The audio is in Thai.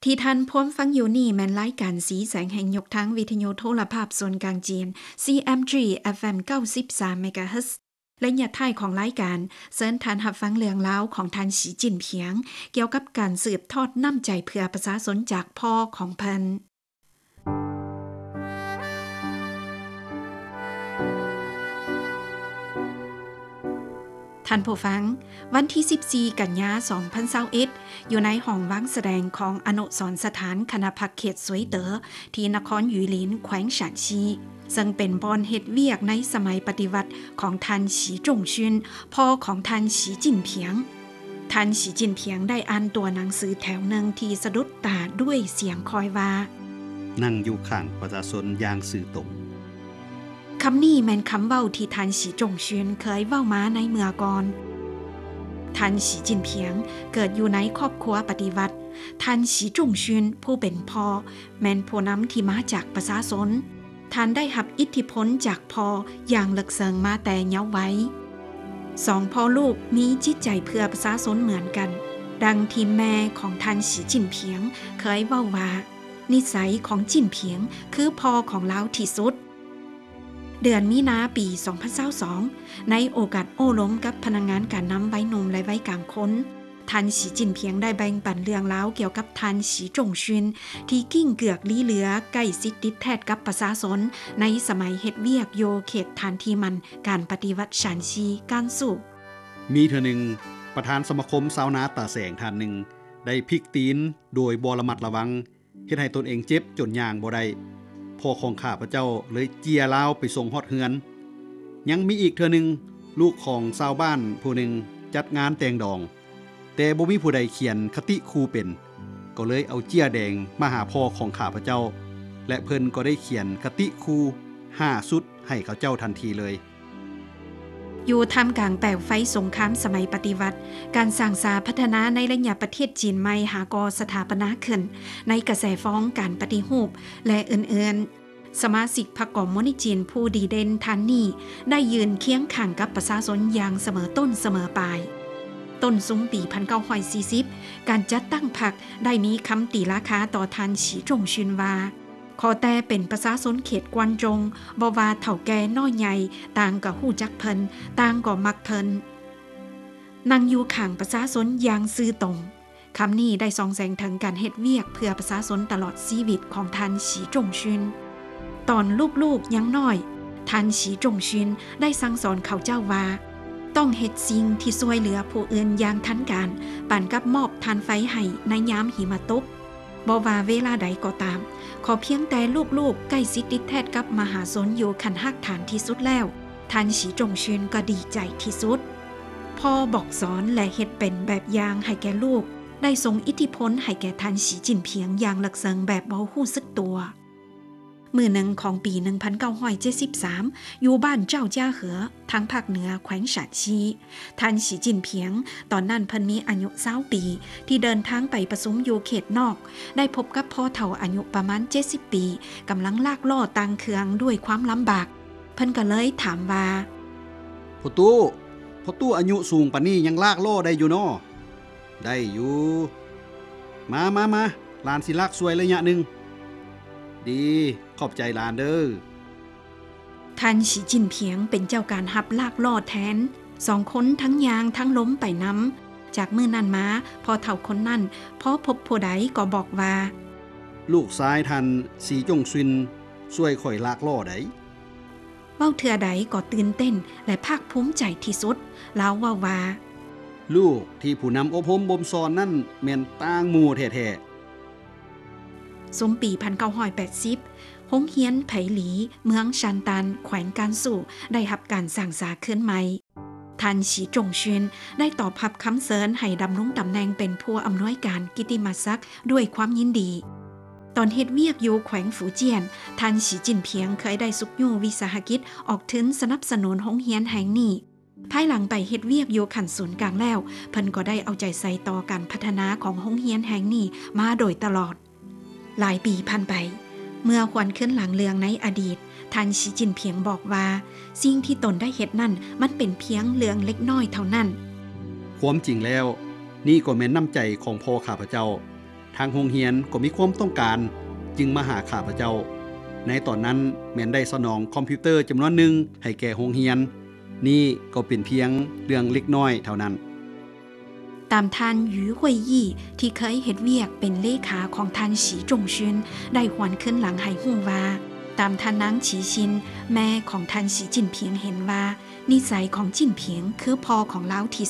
ที่ท่านพ้นฟังอยู่นี่แม่นรายการสีแสงแห่งยกทางวิทยุโทรภาพส่วนกลางจีน CMG FM 93 MHz และอย่าท้ายของรายการเชิญท่านรับฟังเรื่องราวของท่านสีจิ้นเพียงเกี่ยวกับการสืบทอดน้ำใจเพื่อประชาชนจากพ่อของเพิ่นท่านผู้ฟังวันที่14กันยายน2021อยู่ในห้องวังแสดงของอนุสรณ์สถานคณะพักเขตสวยเต๋อที่นครหยูหลินแขวงฉานชีซึ่งเป็นบอนเฮ็ดเวียกในสมัยปฏิวัติของท่านสีจงชุนพ่อของท่านสีจิ้นเพียงท่านสีจิ้นเพียงได้อ่านตัวหนังสือแถวหนึ่งที่สะดุดตาด้วยเสียงคอยว่านั่งอยู่ข้างประชาชนอย่างซื่อตรงคำนี้แม่นคำเว้าที่ท่านสีจงชุนเคยเว้ามาในเมื่อก่อนท่านสีจิ้นเพียงเกิดอยู่ในครอบครัวปฏิวัติท่านสีจงชุนผู้เป็นพ่อแม่นผู้นำที่มาจากประชาชนท่านได้รับอิทธิพลจากพ่ออย่างลึกซึ้งมาแต่เยาว์วัยสองพ่อลูกมีจิตใจเพื่อประชาชนเหมือนกันดังที่แม่ของท่านสีจิ้นเพียงเคยเว้าว่านิสัยของจิ้นเพียงคือพ่อของเราที่สุดเดือนมีนาปี 2022ในโอกาสโอ้ล้มกับพนักงานการนำไว้นมและไว้กลางคนท่านสีจิ้นเพียงได้แบ่งปันเรื่องราวเกี่ยวกับท่านสีจงชุนที่กิ้งเกือกลี้เหลือใกล้ชิดติดแทดกับประชาชนในสมัยเฮ็ดเวียกโยเขตฐานที่มันการปฏิวัติฉานชีการสู้มีเทื่อหนึ่งประธานสมาคมชาวนาตาแสงท่านหนึ่งได้พลิกตีนโดยบ่ระมัดระวังเฮ็ดให้ตนเองเจ็บจนย่างบ่ได้พ่อของข้าพเจ้าเลยเจียลาวไปส่งฮอดเฮือนยังมีอีกเทื่อหนึ่งลูกของชาวบ้านผู้หนึ่งจัดงานแต่งดองแต่บ่มีผู้ใดเขียนคติครูเป็นก็เลยเอาเจียแดงมาหาพ่อของข้าพเจ้าและเพิ่นก็ได้เขียนคติครู5ชุดให้เขาเจ้าทันทีเลยอยู่ท่ามกลางแปลวไฟสงครามสมัยปฏิวัติการสร้างสาพัฒนาในระยะประเทศจีนใหม่หากอสถาปนาขึ้นในกระแสฟ้องการปฏิรูปและอื่นๆสมาชิกพรรคคอมมิวนิสต์จีนผู้ดีเด่นท่านนี้ได้ยืนเคียงข้างกับประชาชนอย่างเสมอต้นเสมอปลายต้นซุ้มปี 1940 การจัดตั้งพรรคได้มีคำตีราคาต่อท่านสีจงชุนว่าขอแต่เป็นประชาชนเขตกวนจงบ่ว่าเฒ่าแก่น้อยใหญ่ต่างก็ฮู้จักเพิ่นต่างก็มักเพิ่นนั่งอยู่ข้างประชาชนอย่างซื่อตรงคำนี้ได้ส่องแสงถึงการเฮ็ดเวียกเพื่อประชาชนตลอดชีวิตของท่านสีจงชุนตอนลูกๆยังน้อยท่านสีจงชุนได้สั่งสอนเขาเจ้าว่าต้องเฮ็ดสิ่งที่ช่วยเหลือผู้อื่นอย่างทันการปานกับมอบทานไฟให้ในยามหิมะตกบ่ว่าเวลาใดก็ตามขอเพียงแต่ลูกๆใกล้ชิดติดแทดกับมหาชนอยู่คันฮักฐานที่สุดแล้วท่านสีจงชุนก็ดีใจที่สุดพ่อบอกสอนและเฮ็ดเป็นแบบอย่างให้แก่ลูกได้ส่งอิทธิพลให้แก่ท่านสีจิ้นเพียงอย่างลึกซึ้งแบบบ่ฮู้สึกตัวมื้อหนึ่งของปี 1973 อยู่บ้านเจ้าจ้าเหอทางภาคเหนือแขวงฉานชีท่านสีจิ้นเพียงตอนนั้นเพิ่นมีอายุ20ปีที่เดินทางไปประชุมอยู่เขตนอกได้พบกับพ่อเฒ่าอายุประมาณ70ปีกำลังลากล่อตังเครื่องด้วยความลำบากเพิ่นก็เลยถามว่าพ่อตู้อายุสูงปานนี้ยังลากล่อได้อยู่น้อได้อยู่มาหลานสิลากสวยระยะนึงดีขอบใจหลานเด้อท่านสีจิ้นเพียงเป็นเจ้าการหับลากล่อแทน2คนทั้งยางทั้งล้มไปน้ำจากมื้อนั้นมาพอเฒ่าคนนั้นพอพบผู้ใดก็บอกว่าลูกชายท่านสีจงชุนช่วยข่อยลากล่อได้เว้าเทื่อใดก็ตื่นเต้นและภาคภูมิใจที่สุดแล้วว่าลูกที่ผู้นำอบรมบ่มสอนนั่นแม่นต่างหมู่แท้ๆสมปี 1980 โรงเรียนไผหลีเมืองชันตันแขวงการสู่ได้รับการสร้างสาขึ้นใหม่ท่านสีจงชุนได้ตอบรับคำเชิญให้ดำรงตำแหน่งเป็นผู้อำนวยการกิตติมศักดิ์ด้วยความยินดีตอนเฮ็ดเวียกอยู่แขวงฝูเจียนท่านสีจิ้นเพียงเคยได้สุกยู่วิสาหกิจออกถึงสนับสนุนโรงเรียนแห่งนี้ภายหลังไปเฮ็ดเวียกอยู่ขั้นศูนย์กลางแล้วเพิ่นก็ได้เอาใจใส่ต่อการพัฒนาของโรงเรียนแห่งนี้มาโดยตลอดหลายปีผ่านไปเมื่อควันขึ้นหลังเลืองในอดีตท่านสีจิ้นเพียงบอกว่าสิ่งที่ตนได้เฮ็ดนั่นมันเป็นเพียงเรื่องเล็กน้อยเท่านั้นความจริงแล้วนี่ก็แม่นน้ำใจของพ่อข้าพเจ้าทางโรงเรียนก็มีความต้องการจึงมาหาข้าพเจ้าในตอนนั้นแม่นได้สนองคอมพิวเตอร์จำนวนหนึ่งให้แก่โรงเรียนนี่ก็เป็นเพียงเรื่องเล็กน้อยเท่านั้นตามท่านหยูหุยยี่ที่เคยเฮ็ดเวียกเป็นเลขาของท่านสีจงชุนได้หวนขึ้นหลังให้ฮู้ว่าตามท่านนางฉีชินแม่ของท่านสีจิ้นเพียงเห็นว่านิสัยของจิ้นเพียงคือพ่อของเล้าที่